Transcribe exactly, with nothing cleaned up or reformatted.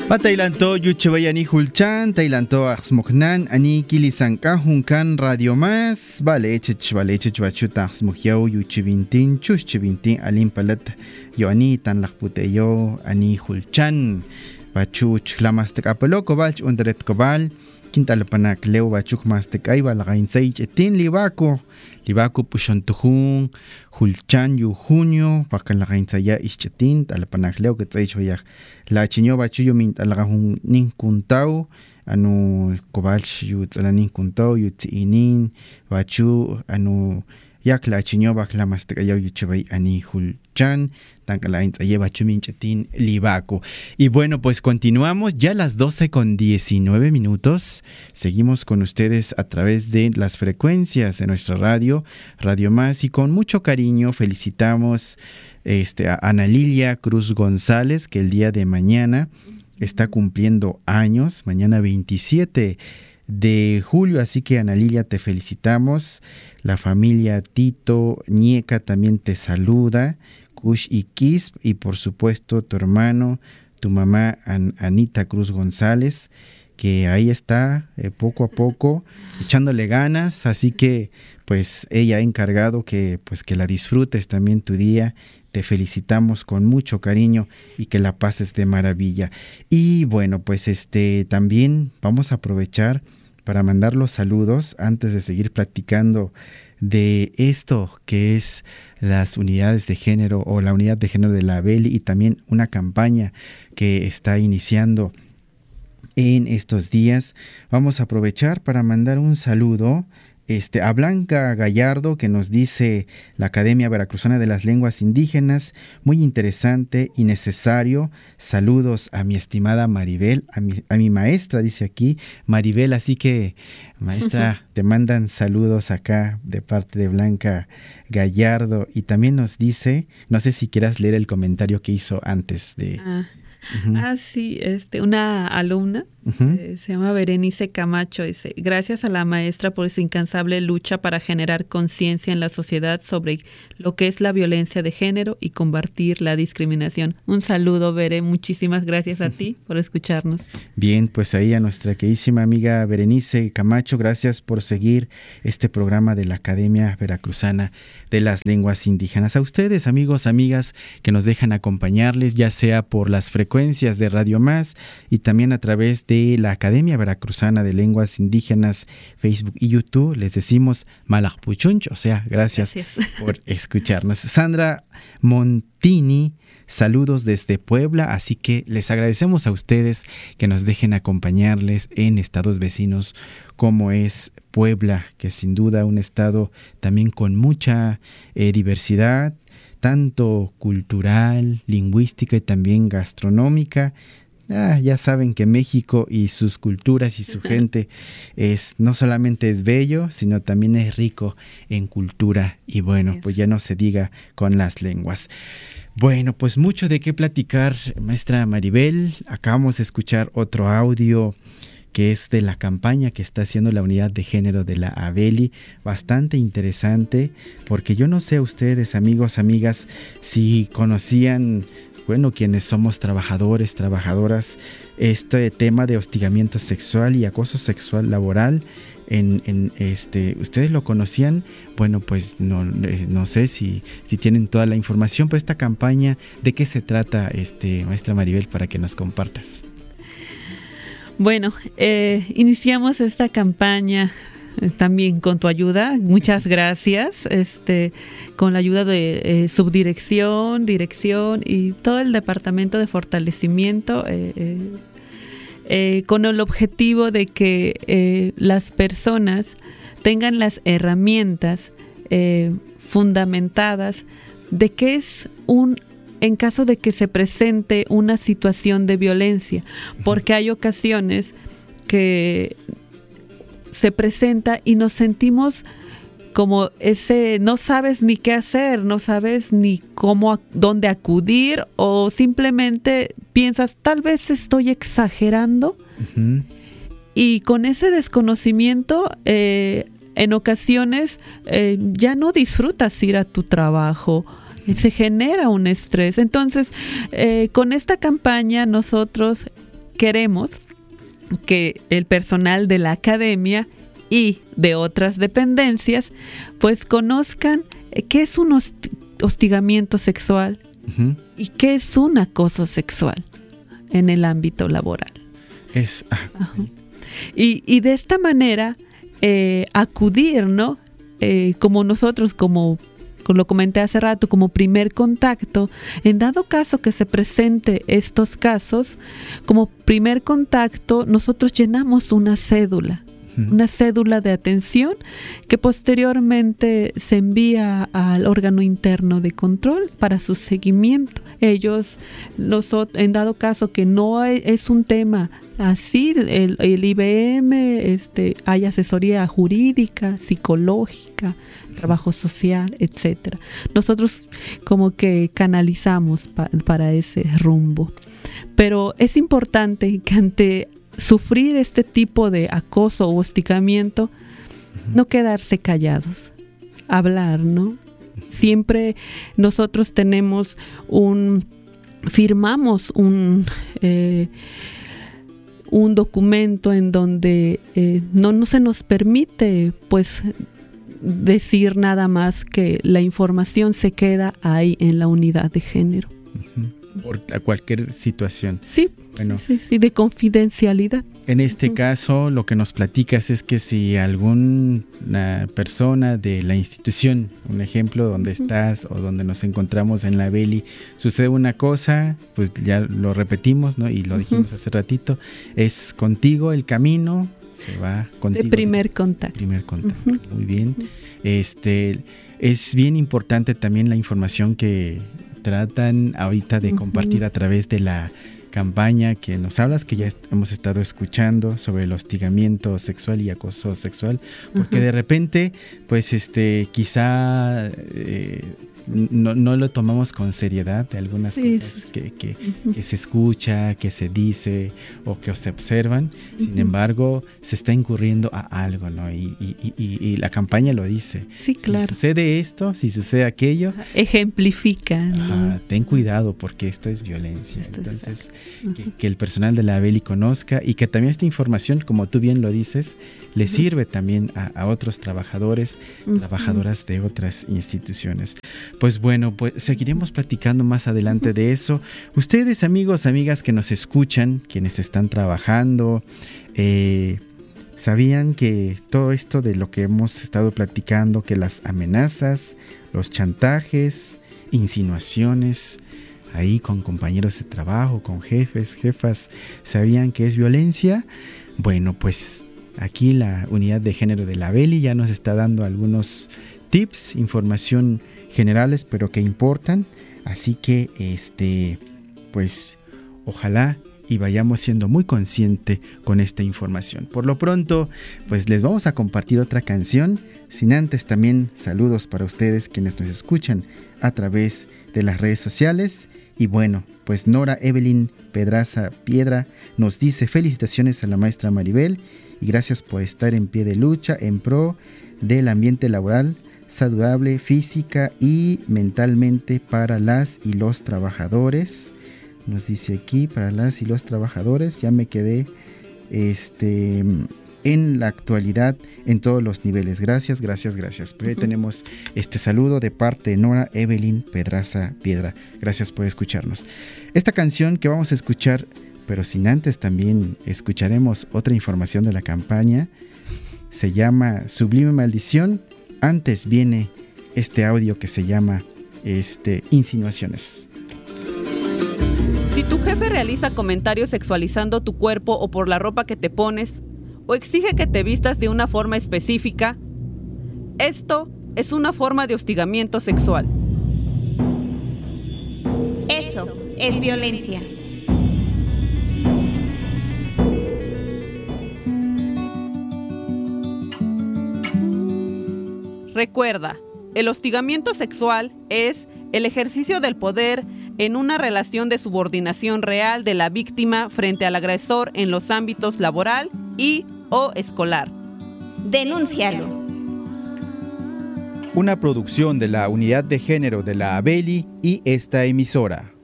Batailanto yuchevayani hulchan, tailanto axmoknan, ani kilisanka hunkan radio más, vale chich vale chich bachuta axmokyau yuchivintin, chushchivintin alimpalat, yo ani tan lakputeyo, ani hulchan, bachuch lamastek apelo kobach underet kobal, quintalapanak leo bachuk mastek ay balagainseich etin libako, libako pushontuhun, hulchan yu junio, pakan lagainzaya ischetin, talapanak leo ketseich hoyak. La chinyo bachuyo mint alagahun nin kuntau anu kobalch yu tsalanin kuntau yu tsiinin bachu anu yak la chinyo bak la mastakayaw yu chabay ani hulchan tankalain tsaye bachu minchetin libaco. Y bueno, pues continuamos ya a las doce con diecinueve minutos. Seguimos con ustedes a través de las frecuencias de nuestra radio, Radio Más, y con mucho cariño felicitamos Este, a Ana Lilia Cruz González, que el día de mañana está cumpliendo años, mañana veintisiete de julio, así que Ana Lilia, te felicitamos. La familia Tito Ñeca también te saluda, Kush y Kisp, y por supuesto tu hermano, tu mamá An- Anita Cruz González, que ahí está eh, poco a poco echándole ganas, así que pues ella ha encargado que pues que la disfrutes también tu día. Te felicitamos con mucho cariño y que la pases de maravilla. Y bueno, pues este también vamos a aprovechar para mandar los saludos antes de seguir platicando de esto que es las unidades de género o la unidad de género de la Abeli, y también una campaña que está iniciando en estos días. Vamos a aprovechar para mandar un saludo Este, a Blanca Gallardo, que nos dice la Academia Veracruzana de las Lenguas Indígenas, muy interesante y necesario. Saludos a mi estimada Maribel, a mi, a mi maestra, dice aquí Maribel, así que maestra, te mandan saludos acá de parte de Blanca Gallardo. Y también nos dice, no sé si quieras leer el comentario que hizo antes de... Ah. Uh-huh. Ah, sí, este, una alumna, uh-huh. eh, se llama Berenice Camacho, dice, gracias a la maestra por su incansable lucha para generar conciencia en la sociedad sobre lo que es la violencia de género y combatir la discriminación. Un saludo, Bere, muchísimas gracias a ti por escucharnos. Bien, pues ahí a nuestra queridísima amiga Berenice Camacho, gracias por seguir este programa de la Academia Veracruzana de las Lenguas Indígenas. A ustedes, amigos, amigas, que nos dejan acompañarles, ya sea por las frecuencias de Radio Más y también a través de la Academia Veracruzana de Lenguas Indígenas, Facebook y YouTube, les decimos Malakpuchunch, o sea, gracias, gracias por escucharnos. Sandra Montini, saludos desde Puebla, así que les agradecemos a ustedes que nos dejen acompañarles en estados vecinos como es Puebla, que sin duda un estado también con mucha eh, diversidad, tanto cultural, lingüística y también gastronómica. Ah, ya saben que México y sus culturas y su gente es no solamente es bello, sino también es rico en cultura. Y bueno, pues ya no se diga con las lenguas. Bueno, pues mucho de qué platicar, maestra Maribel. Acabamos de escuchar otro audio que es de la campaña que está haciendo la unidad de género de la Abeli, bastante interesante, porque yo no sé ustedes, amigos, amigas, si conocían, bueno, quienes somos trabajadores, trabajadoras, este tema de hostigamiento sexual y acoso sexual laboral. En, en este, ¿ustedes lo conocían? Bueno, pues no, no sé si, si tienen toda la información, pero esta campaña, ¿de qué se trata, este, maestra Maribel, para que nos compartas? Bueno, eh, iniciamos esta campaña eh, también con tu ayuda, muchas gracias, este, con la ayuda de eh, subdirección, dirección y todo el departamento de fortalecimiento, eh, eh, eh, con el objetivo de que eh, las personas tengan las herramientas eh, fundamentadas de qué es un en caso de que se presente una situación de violencia, porque hay ocasiones que se presenta y nos sentimos como ese, no sabes ni qué hacer, no sabes ni cómo, dónde acudir, o simplemente piensas, tal vez estoy exagerando. Uh-huh. Y con ese desconocimiento, eh, en ocasiones eh, ya no disfrutas ir a tu trabajo, se genera un estrés. Entonces, eh, con esta campaña nosotros queremos que el personal de la academia y de otras dependencias pues conozcan qué es un hostigamiento sexual uh-huh. y qué es un acoso sexual en el ámbito laboral. Es, ah. uh-huh. y, y de esta manera eh, acudir, ¿no? Eh, como nosotros, como lo comenté hace rato, como primer contacto, en dado caso que se presente estos casos, como primer contacto nosotros llenamos una cédula, uh-huh. una cédula de atención que posteriormente se envía al órgano interno de control para su seguimiento. Ellos, nosotros, en dado caso que no es un tema así, el, el I B M, este, hay asesoría jurídica, psicológica, trabajo social, etcétera. Nosotros como que canalizamos pa, para ese rumbo. Pero es importante que ante sufrir este tipo de acoso o hostigamiento, uh-huh. no quedarse callados, hablar, ¿no? Siempre nosotros tenemos un, firmamos un, eh, un documento en donde eh, no, no se nos permite, pues, decir nada más que la información se queda ahí en la unidad de género. Uh-huh. Por cualquier situación. Sí, bueno, sí, sí, de confidencialidad. En este uh-huh. caso, lo que nos platicas es que si alguna persona de la institución, un ejemplo, donde uh-huh. estás o donde nos encontramos en la Beli, sucede una cosa, pues ya lo repetimos, ¿no? Y lo dijimos uh-huh. hace ratito, es contigo el camino, se va contigo. De primer contacto. Primer contacto, uh-huh. muy bien. Uh-huh. Este, es bien importante también la información que tratan ahorita de uh-huh. compartir a través de la campaña que nos hablas, que ya est- hemos estado escuchando sobre el hostigamiento sexual y acoso sexual, porque uh-huh. de repente, pues este, quizá eh, no, no lo tomamos con seriedad de algunas sí. cosas que, que, uh-huh. que se escucha, que se dice o que se observan. Sin uh-huh. embargo, se está incurriendo a algo, ¿no? Y, y, y, y la campaña lo dice. Sí, claro. Si sucede esto, si sucede aquello, ejemplifica, ¿no? Ajá, ten cuidado porque esto es violencia. Esto Entonces, es que, que el personal de la Beli conozca y que también esta información, como tú bien lo dices, le uh-huh. sirve también a, a otros trabajadores, uh-huh. trabajadoras de otras instituciones. Pues bueno, pues seguiremos platicando más adelante uh-huh. de eso. Ustedes, amigos, amigas que nos escuchan, quienes están trabajando, eh, ¿sabían que todo esto de lo que hemos estado platicando, que las amenazas, los chantajes, insinuaciones, ahí con compañeros de trabajo, con jefes, jefas, ¿sabían que es violencia? Bueno, pues aquí la unidad de género de la Beli ya nos está dando algunos tips, información generales, pero que importan. Así que, este, pues, ojalá y vayamos siendo muy conscientes con esta información. Por lo pronto, pues les vamos a compartir otra canción, sin antes también saludos para ustedes quienes nos escuchan a través de las redes sociales. Y bueno, pues Nora Evelyn Pedraza Piedra nos dice felicitaciones a la maestra Maribel y gracias por estar en pie de lucha en pro del ambiente laboral saludable física y mentalmente para las y los trabajadores. Nos dice aquí, para las y los trabajadores, ya me quedé este, en la actualidad en todos los niveles. Gracias, gracias, gracias. Pues uh-huh. tenemos este saludo de parte de Nora Evelyn Pedraza Piedra. Gracias por escucharnos. Esta canción que vamos a escuchar, pero sin antes también escucharemos otra información de la campaña, se llama Sublime Maldición. Antes viene este audio que se llama este, Insinuaciones. Si tu jefe realiza comentarios sexualizando tu cuerpo o por la ropa que te pones, o exige que te vistas de una forma específica, esto es una forma de hostigamiento sexual. Eso es violencia. Recuerda, el hostigamiento sexual es el ejercicio del poder en una relación de subordinación real de la víctima frente al agresor en los ámbitos laboral y o escolar. Denúncialo. Una producción de la Unidad de Género de la Beli y esta emisora.